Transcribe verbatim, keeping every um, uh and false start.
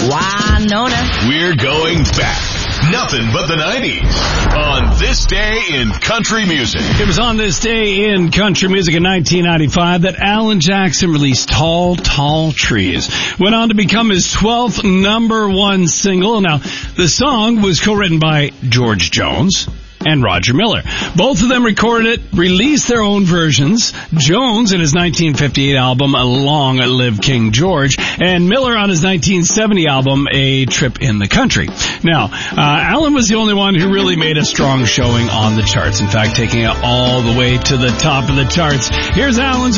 Winona. We're going back. Nothing but the nineties on This Day in Country Music. It was on this day in country music in nineteen ninety-five that Alan Jackson released Tall, Tall Trees. Went on to become his twelfth number one single. Now, the song was co-written by George Jones and Roger Miller. Both of them recorded it, released their own versions. Jones in his nineteen fifty-eight album, Long Live King George, and Miller on his nineteen seventy album, A Trip in the Country. Now, uh, Alan was the only one who really made a strong showing on the charts. In fact, taking it all the way to the top of the charts. Here's Alan's